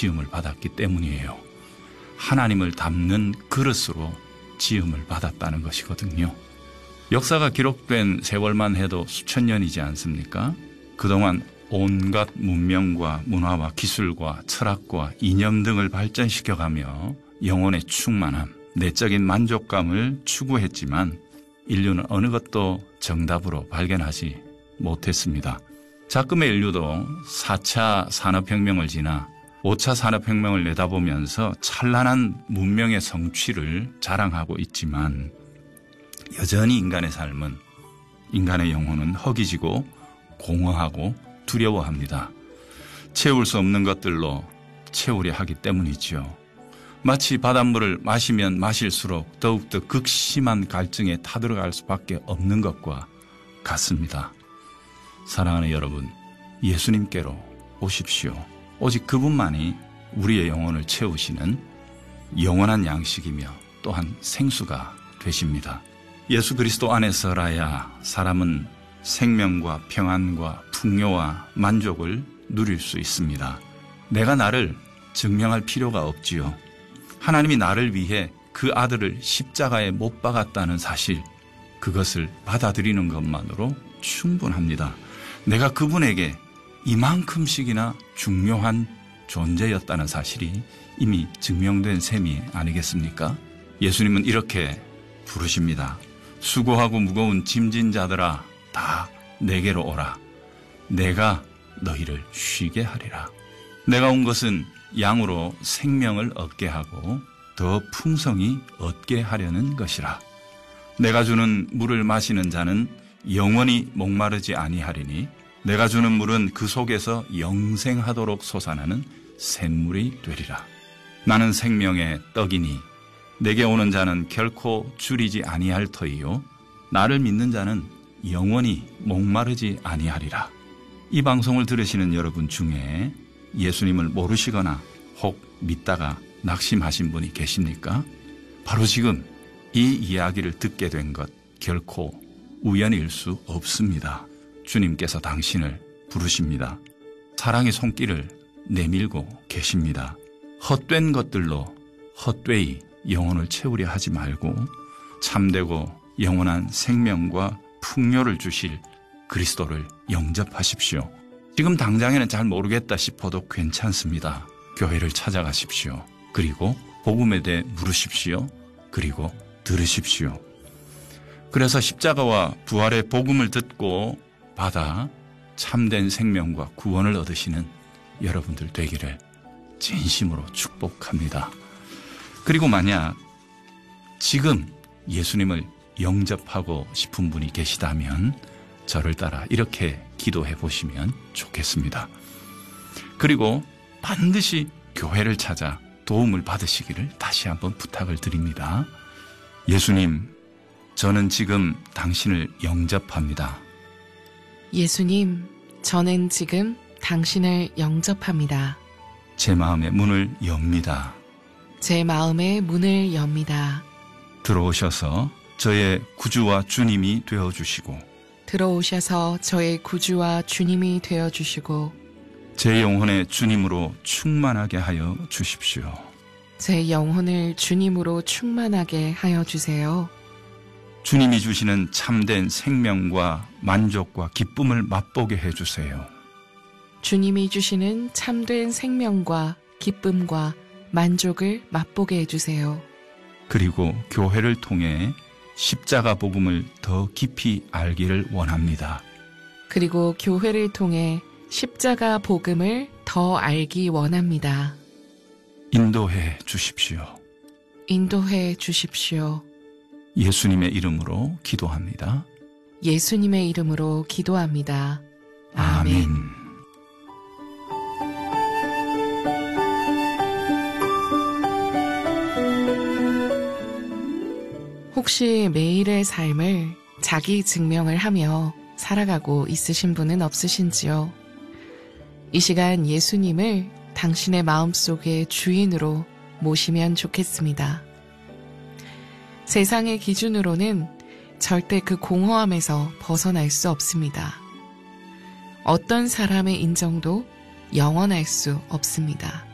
지음을 받았기 때문이에요. 하나님을 담는 그릇으로 지음을 받았다는 것이거든요. 역사가 기록된 세월만 해도 수천 년이지 않습니까? 그동안 온갖 문명과 문화와 기술과 철학과 이념 등을 발전시켜가며 영혼의 충만함, 내적인 만족감을 추구했지만 인류는 어느 것도 정답으로 발견하지 못했습니다. 작금의 인류도 4차 산업혁명을 지나 5차 산업혁명을 내다보면서 찬란한 문명의 성취를 자랑하고 있지만 여전히 인간의 삶은, 인간의 영혼은 허기지고 공허하고 두려워합니다. 채울 수 없는 것들로 채우려 하기 때문이죠. 마치 바닷물을 마시면 마실수록 더욱더 극심한 갈증에 타들어갈 수밖에 없는 것과 같습니다. 사랑하는 여러분, 예수님께로 오십시오. 오직 그분만이 우리의 영혼을 채우시는 영원한 양식이며 또한 생수가 되십니다. 예수 그리스도 안에서라야 사람은 생명과 평안과 풍요와 만족을 누릴 수 있습니다. 내가 나를 증명할 필요가 없지요. 하나님이 나를 위해 그 아들을 십자가에 못 박았다는 사실, 그것을 받아들이는 것만으로 충분합니다. 내가 그분에게 이만큼씩이나 중요한 존재였다는 사실이 이미 증명된 셈이 아니겠습니까? 예수님은 이렇게 부르십니다. 수고하고 무거운 짐진 자들아, 다 내게로 오라. 내가 너희를 쉬게 하리라. 내가 온 것은 양으로 생명을 얻게 하고 더 풍성히 얻게 하려는 것이라. 내가 주는 물을 마시는 자는 영원히 목마르지 아니하리니 내가 주는 물은 그 속에서 영생하도록 솟아나는 샘물이 되리라. 나는 생명의 떡이니 내게 오는 자는 결코 줄이지 아니할 터이요 나를 믿는 자는 영원히 목마르지 아니하리라. 이 방송을 들으시는 여러분 중에 예수님을 모르시거나 혹 믿다가 낙심하신 분이 계십니까? 바로 지금 이 이야기를 듣게 된 것 결코 우연일 수 없습니다. 주님께서 당신을 부르십니다. 사랑의 손길을 내밀고 계십니다. 헛된 것들로 헛되이 영혼을 채우려 하지 말고 참되고 영원한 생명과 풍요를 주실 그리스도를 영접하십시오. 지금 당장에는 잘 모르겠다 싶어도 괜찮습니다. 교회를 찾아가십시오. 그리고 복음에 대해 물으십시오. 그리고 들으십시오. 그래서 십자가와 부활의 복음을 듣고 받아 참된 생명과 구원을 얻으시는 여러분들 되기를 진심으로 축복합니다. 그리고 만약 지금 예수님을 영접하고 싶은 분이 계시다면 저를 따라 이렇게 기도해 보시면 좋겠습니다. 그리고 반드시 교회를 찾아 도움을 받으시기를 다시 한번 부탁을 드립니다. 예수님, 저는 지금 당신을 영접합니다. 예수님, 저는 지금 당신을 영접합니다. 제 마음의 문을 엽니다. 제 마음의 문을 엽니다. 들어오셔서 저의 구주와 주님이 되어주시고 들어오셔서 저의 구주와 주님이 되어주시고 제 영혼의 주님으로 충만하게 하여 주십시오. 제 영혼을 주님으로 충만하게 하여 주세요. 주님이 주시는 참된 생명과 만족과 기쁨을 맛보게 해주세요. 주님이 주시는 참된 생명과 기쁨과 만족을 맛보게 해주세요. 그리고 교회를 통해 십자가 복음을 더 깊이 알기를 원합니다. 그리고 교회를 통해 십자가 복음을 더 알기 원합니다. 인도해 주십시오. 인도해 주십시오. 예수님의 이름으로 기도합니다. 예수님의 이름으로 기도합니다. 아멘. 혹시 매일의 삶을 자기 증명을 하며 살아가고 있으신 분은 없으신지요? 이 시간 예수님을 당신의 마음속의 주인으로 모시면 좋겠습니다. 세상의 기준으로는 절대 그 공허함에서 벗어날 수 없습니다. 어떤 사람의 인정도 영원할 수 없습니다.